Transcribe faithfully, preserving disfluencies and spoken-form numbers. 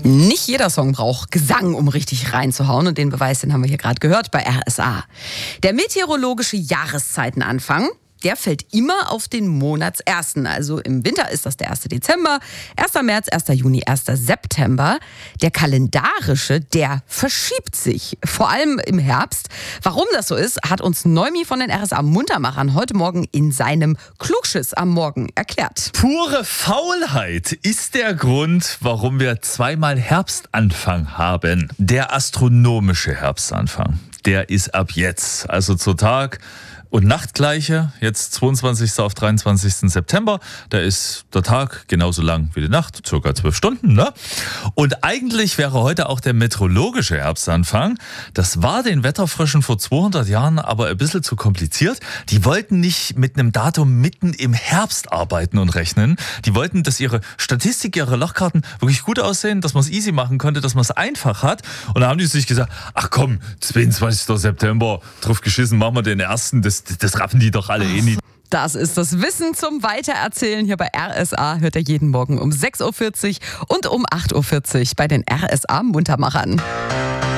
Nicht jeder Song braucht Gesang, um richtig reinzuhauen. Und den Beweis, den haben wir hier gerade gehört bei R S A. Der meteorologische Jahreszeitenanfang, der fällt immer auf den Monatsersten. Also im Winter ist das der erste Dezember, erster März, erster Juni, erster September. Der kalendarische, der verschiebt sich, vor allem im Herbst. Warum das so ist, hat uns Neumi von den R S A-Muntermachern heute Morgen in seinem Klugschiss am Morgen erklärt. Pure Faulheit ist der Grund, warum wir zweimal Herbstanfang haben. Der astronomische Herbstanfang, der ist ab jetzt, also zur Tag- und Nachtgleiche, jetzt zweiundzwanzigsten auf dreiundzwanzigsten September. Da ist der Tag genauso lang wie die Nacht, circa zwölf Stunden, ne? Und eigentlich wäre heute auch der meteorologische Herbstanfang. Das war den Wetterfröschen vor zweihundert Jahren aber ein bisschen zu kompliziert. Die wollten nicht mit einem Datum mitten im Herbst arbeiten und rechnen. Die wollten, dass ihre Statistik, ihre Lochkarten wirklich gut aussehen, dass man es easy machen konnte, dass man es einfach hat. Und da haben die sich gesagt, ach komm, zweiundzwanzigsten September, drauf geschissen, machen wir den ersten, das Das raffen die doch alle eh nicht. Das ist das Wissen zum Weitererzählen hier bei R S A. Hört er jeden Morgen um sechs Uhr vierzig und um acht Uhr vierzig bei den R S A-Muntermachern.